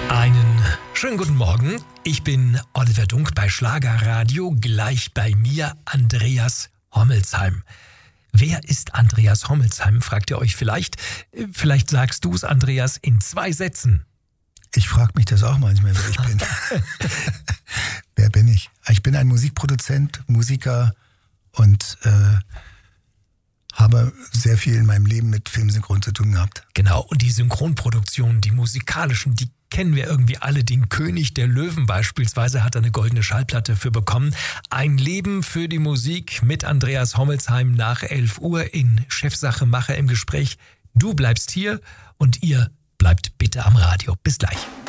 Einen schönen guten Morgen. Ich bin Oliver Dunk bei Schlagerradio. Gleich bei mir Andreas Hommelsheim. Wer ist Andreas Hommelsheim, fragt ihr euch vielleicht. Vielleicht sagst du es, Andreas, in 2 Sätzen. Ich frage mich das auch manchmal, wer ich bin. Wer bin ich? Ich bin ein Musikproduzent, Musiker und habe sehr viel in meinem Leben mit Filmsynchron zu tun gehabt. Genau, und die Synchronproduktionen, die musikalischen, die kennen wir irgendwie alle. Den König der Löwen beispielsweise hat er eine goldene Schallplatte für bekommen. Ein Leben für die Musik mit Andreas Hommelsheim nach 11 Uhr in Chefsache Macher im Gespräch. Du bleibst hier und ihr bleibt bitte am Radio. Bis gleich.